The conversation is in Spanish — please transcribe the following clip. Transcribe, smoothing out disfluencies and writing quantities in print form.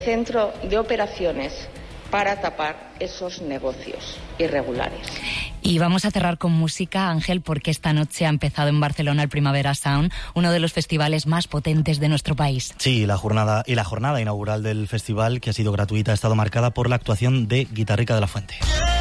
Centro de operaciones para tapar esos negocios irregulares. Y vamos a cerrar con música, Ángel, porque esta noche ha empezado en Barcelona el Primavera Sound, uno de los festivales más potentes de nuestro país. Sí, la jornada inaugural del festival, que ha sido gratuita, ha estado marcada por la actuación de Guitarrica de la Fuente.